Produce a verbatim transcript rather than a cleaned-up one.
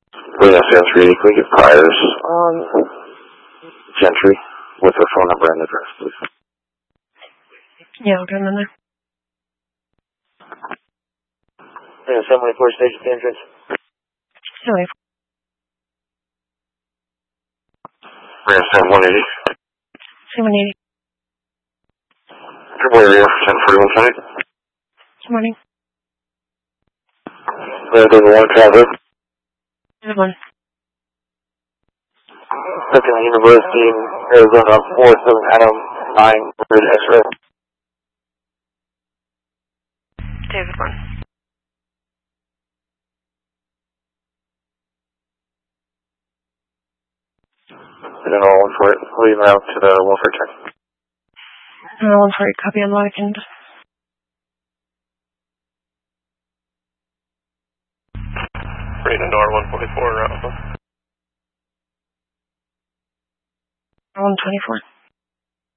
Wait, S N three, can we get priors on Gentry with her phone number and address, please? Yeah, I'll get them in there. Yeah, seventy-four station entrance. seventy-four. Yeah, seven one eighty. seven eighty. Good boy, area for ten forty-one tonight. Good morning. Red over one traffic. Good one. Second University in Arizona, four seven Adam nine, Red X-ray. David one. And then all one for it. Leaving out to the welfare check. And one for a copy on Lodekind. Braden door one forty-four, Alpha. one twenty-four.